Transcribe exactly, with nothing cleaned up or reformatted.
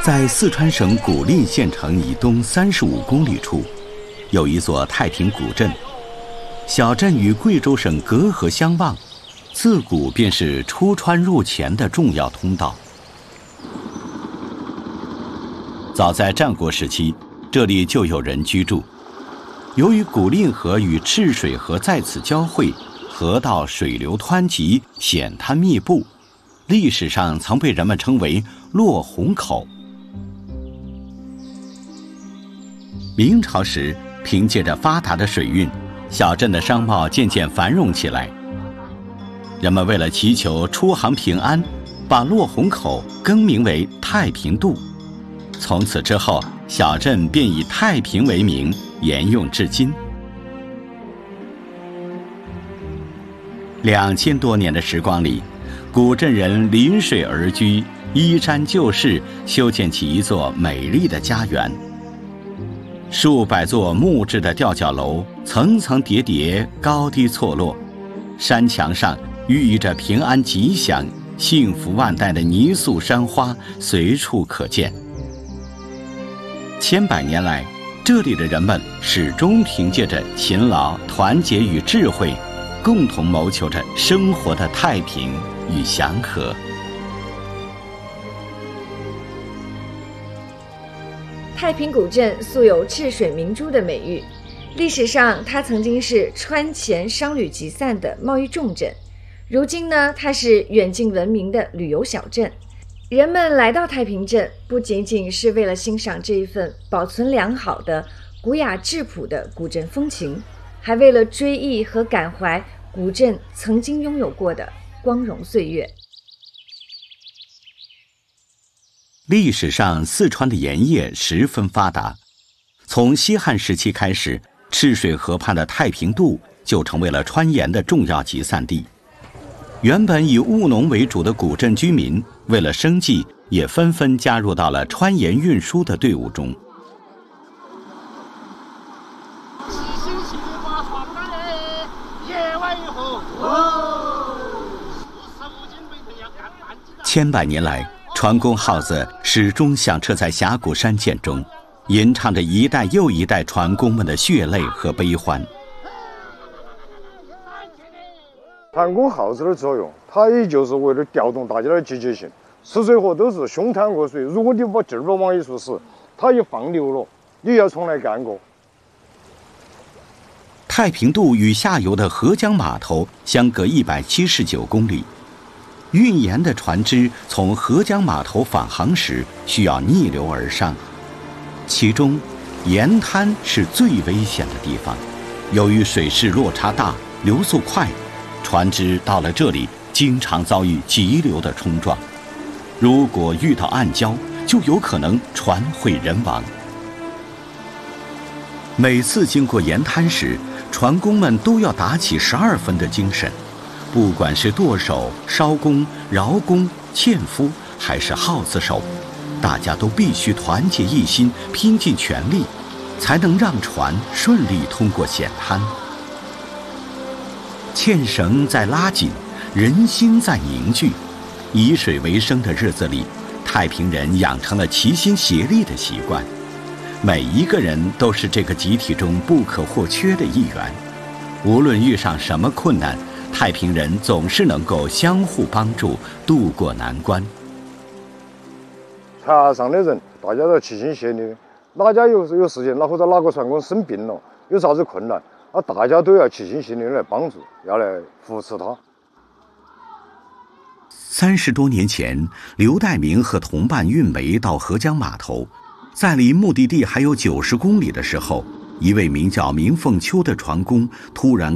在四川省古蔺县城以东三十五公里处，有一座太平古镇。小镇与贵州省隔河相望，自古便是出川入黔的重要通道。早在战国时期，这里就有人居住。由于古蔺河与赤水河在此交汇，河道水流湍急，险滩密布，历史上曾被人们称为落虹口。明朝时，凭借着发达的水运，小镇的商贸渐渐繁荣起来。人们为了祈求出航平安，把落虹口更名为太平渡。从此之后，小镇便以太平为名，沿用至今。两千多年的时光里，古镇人临水而居，依山就势，修建起一座美丽的家园。数百座木质的吊脚楼层层叠叠，高低错落，山墙上寓意着平安吉祥、幸福万代的泥塑山花随处可见。千百年来，这里的人们始终凭借着勤劳、团结与智慧，共同谋求着生活的太平与祥和。 太平古镇素有赤水明珠的美誉，历史上它曾经是川黔商旅集散的贸易重镇，如今呢，它是远近闻名的旅游小镇。人们来到太平镇，不仅仅是为了欣赏这一份保存良好的古雅质朴的古镇风情，还为了追忆和感怀古镇曾经拥有过的光荣岁月。 历史上，四川的盐业十分发达。从西汉时期开始，赤水河畔的太平渡就成为了川盐的重要集散地。原本以务农为主的古镇居民，为了生计，也纷纷加入到了川盐运输的队伍中。千百年来，船工号子始终响彻在峡谷山涧中，吟唱着一代又一代船工们的血泪和悲欢。 船工号子的作用，它也就是为了调动大家的积极性。吃水河都是凶滩恶水，如果你把劲儿把往一处使，它一放流了，你要重来干过。 太平渡与下游的合江码头相隔一百七十九公里。运盐的船只从合江码头返航时需要逆流而上，其中盐滩是最危险的地方。由于水势落差大，流速快，船只到了这里经常遭遇急流的冲撞，如果遇到暗礁，就有可能船毁人亡。每次经过盐滩时，船工们都要打起十二分的精神，不管是舵手、艄工、饶工、纤夫，还是号子手，大家都必须团结一心，拼尽全力，才能让船顺利通过险滩。纤绳在拉紧，人心在凝聚。以水为生的日子里，太平人养成了齐心协力的习惯。每一个人都是这个集体中不可或缺的一员。无论遇上什么困难，太平人总是能够相互帮助，渡过难关。 船上的人大家都齐心协力，哪家有有事情，哪或者哪个船工生病了，有啥子困难，啊，大家都要齐心协力来帮助，要来扶持他。 三十多年前，刘代明和同伴运煤到合江码头，在离目的地还有九十公里的时候，一位名叫明凤秋的船工突然